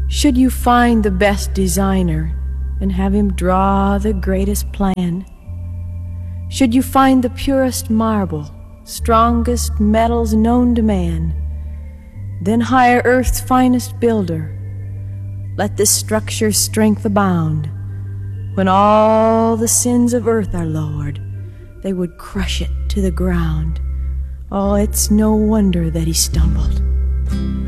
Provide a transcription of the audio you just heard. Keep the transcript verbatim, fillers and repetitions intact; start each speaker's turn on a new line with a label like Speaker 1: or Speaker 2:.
Speaker 1: Should you find the best designer and have him draw the greatest plan, should you find the purest marble, strongest metals known to man, then hire earth's finest builder. Let this structure's strength abound. When all the sins of earth are lowered, they would crush it to the ground. Oh, it's no wonder that he stumbled.